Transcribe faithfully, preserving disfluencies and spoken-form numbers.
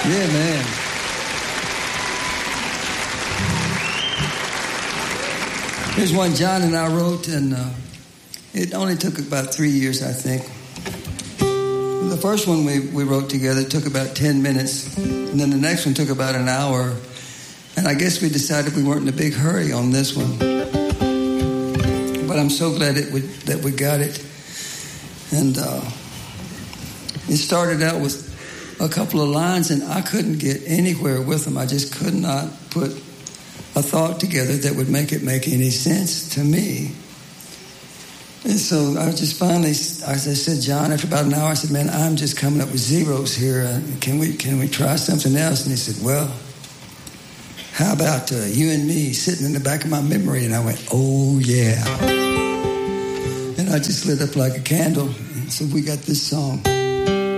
Yeah, man. Here's one John and I wrote, and uh, it only took about three years, I think. The first one we, we wrote together took about ten minutes, and then the next one took about an hour. And I guess we decided we weren't in a big hurry on this one. But I'm so glad it would, that we got it. And uh, it started out with a couple of lines, and I couldn't get anywhere with them. I just could not put a thought together that would make it make any sense to me. And so I just finally, I said, John, after about an hour, I said, man, I'm just coming up with zeros here. Can we can we try something else? And he said, well, how about uh, you and me sitting in the back of my memory? And I went, oh, yeah. And I just lit up like a candle. And so we got this song.